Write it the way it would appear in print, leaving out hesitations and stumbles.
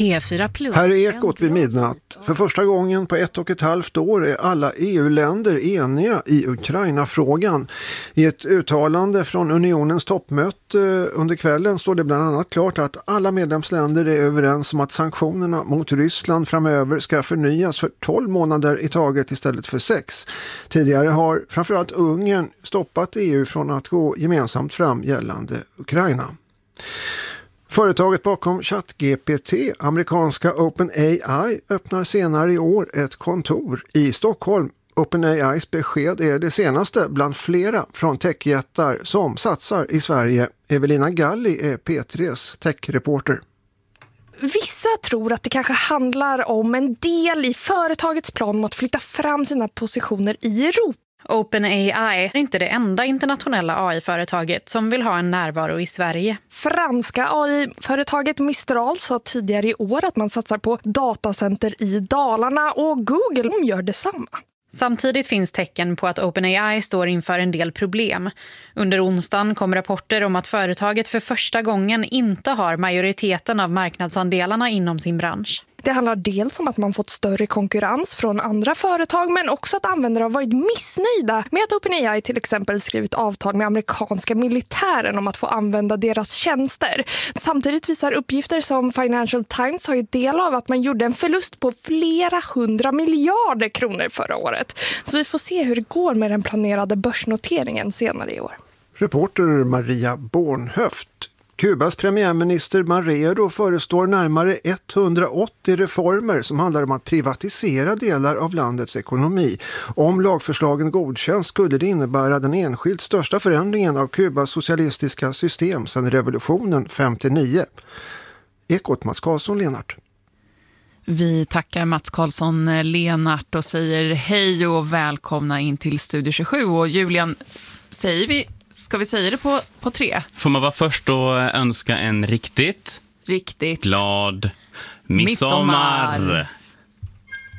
P4+. Här är Ekot vid midnatt. För första gången på 1,5 år är alla EU-länder eniga i Ukraina-frågan. I ett uttalande från unionens toppmöte under kvällen står det bland annat klart att alla medlemsländer är överens om att sanktionerna mot Ryssland framöver ska förnyas för 12 månader i taget istället för 6. Tidigare har framförallt Ungern stoppat EU från att gå gemensamt fram gällande Ukraina. Företaget bakom ChatGPT, amerikanska OpenAI, öppnar senare i år ett kontor i Stockholm. OpenAIs besked är det senaste bland flera från techjättar som satsar i Sverige. Evelina Galli är P3s techreporter. Vissa tror att det kanske handlar om en del i företagets plan om att flytta fram sina positioner i Europa. OpenAI är inte det enda internationella AI-företaget som vill ha en närvaro i Sverige. Franska AI-företaget Mistral sa tidigare i år att man satsar på datacenter i Dalarna och Google gör detsamma. Samtidigt finns tecken på att OpenAI står inför en del problem. Under onsdagen kom rapporter om att företaget för första gången inte har majoriteten av marknadsandelarna inom sin bransch. Det handlar dels om att man fått större konkurrens från andra företag, men också att användare har varit missnöjda med att OpenAI till exempel skrivit avtal med amerikanska militären om att få använda deras tjänster. Samtidigt visar uppgifter som Financial Times har ju del av att man gjorde en förlust på flera 100 miljarder kronor förra året. Så vi får se hur det går med den planerade börsnoteringen senare i år. Reporter Maria Bornhöft. Kubas premiärminister Marrero förestår närmare 180 reformer som handlar om att privatisera delar av landets ekonomi. Om lagförslagen godkänns skulle det innebära den enskilt största förändringen av Kubas socialistiska system sedan revolutionen 59. Ekot Mats Karlsson, Lenart. Vi tackar Mats Karlsson Lenart och säger hej och välkomna in till Studio 27. Och Julian, ska vi säga det på 3? Får man vara först och önska en riktigt glad midsommar.